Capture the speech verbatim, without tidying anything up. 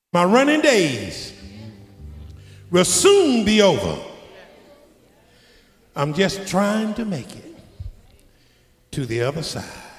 My running days will soon be over. I'm just trying to make it to the other side.